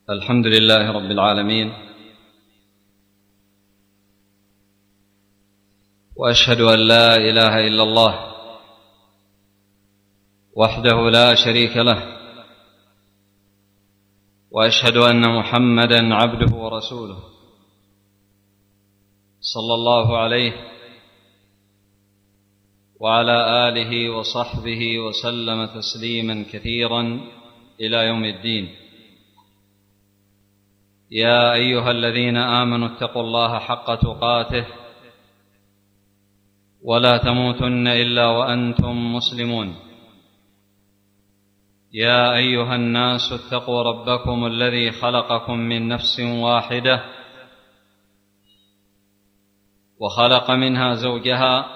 الحمد لله رب العالمين، وأشهد أن لا إله إلا الله وحده لا شريك له، وأشهد أن محمدًا عبده ورسوله صلى الله عليه وعلى آله وصحبه وسلم تسليمًا كثيرًا إلى يوم الدين. يا أيها الذين آمنوا اتقوا الله حق تقاته ولا تموتن إلا وأنتم مسلمون. يا أيها الناس اتقوا ربكم الذي خلقكم من نفس واحدة وخلق منها زوجها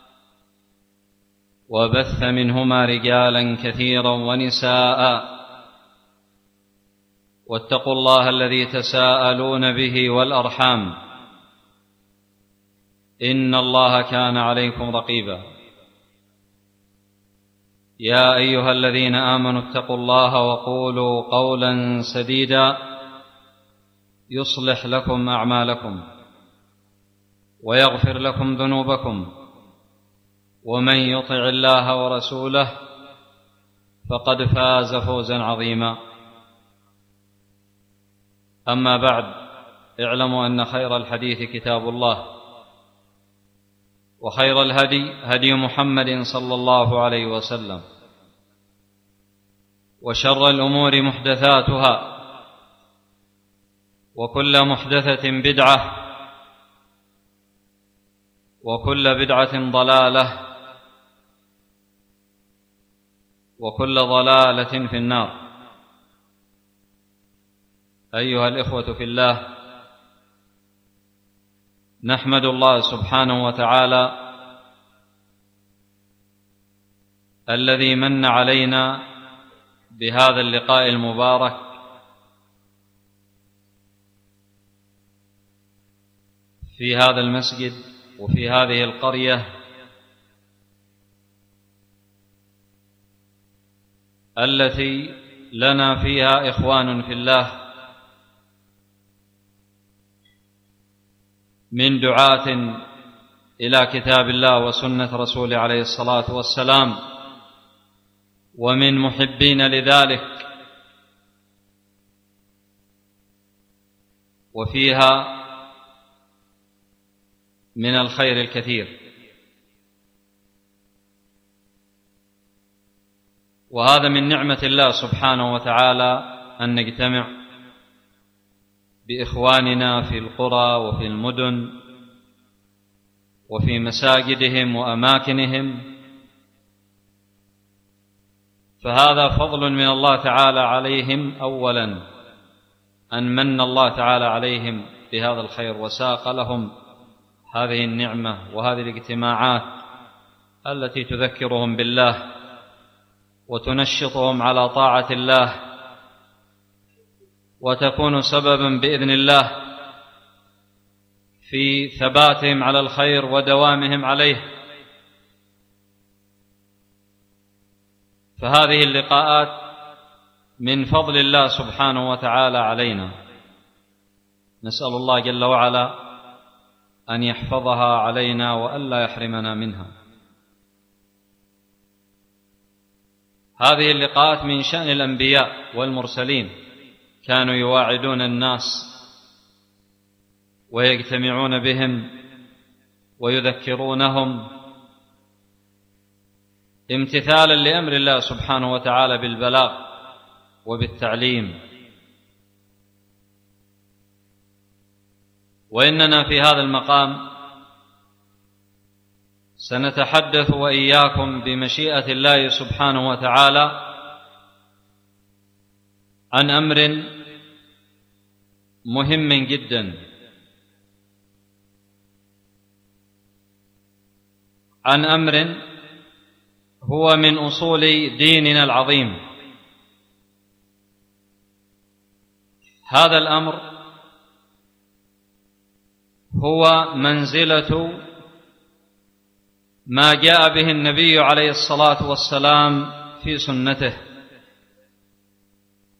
وبث منهما رجالا كثيرا ونساء، واتقوا الله الذي تساءلون به والأرحام، إن الله كان عليكم رقيبا. يا أيها الذين آمنوا اتقوا الله وقولوا قولا سديدا يصلح لكم أعمالكم ويغفر لكم ذنوبكم، ومن يطع الله ورسوله فقد فاز فوزا عظيما. أما بعد، اعلموا أن خير الحديث كتاب الله، وخير الهدي هدي محمد صلى الله عليه وسلم، وشر الأمور محدثاتها، وكل محدثة بدعة، وكل بدعة ضلالة، وكل ضلالة في النار. أيها الإخوة في الله، نحمد الله سبحانه وتعالى الذي من علينا بهذا اللقاء المبارك في هذا المسجد وفي هذه القرية التي لنا فيها إخوان في الله من دعاة إلى كتاب الله وسنة رسوله عليه الصلاة والسلام، ومن محبين لذلك، وفيها من الخير الكثير. وهذا من نعمة الله سبحانه وتعالى أن نجتمع بإخواننا في القرى وفي المدن وفي مساجدهم وأماكنهم، فهذا فضل من الله تعالى عليهم أولا، أن من الله تعالى عليهم بهذا الخير وساق لهم هذه النعمة وهذه الاجتماعات التي تذكرهم بالله وتنشطهم على طاعة الله، وتكون سببا بإذن الله في ثباتهم على الخير ودوامهم عليه. فهذه اللقاءات من فضل الله سبحانه وتعالى علينا، نسأل الله جل وعلا أن يحفظها علينا وألا يحرمنا منها. هذه اللقاءات من شأن الأنبياء والمرسلين، كانوا يواعدون الناس ويجتمعون بهم ويذكرونهم امتثالا لأمر الله سبحانه وتعالى بالبلاغ وبالتعليم. وإننا في هذا المقام سنتحدث وإياكم بمشيئة الله سبحانه وتعالى عن أمر مهم جدا، عن أمر هو من أصول ديننا العظيم. هذا الأمر هو منزلة ما جاء به النبي عليه الصلاة والسلام في سنته،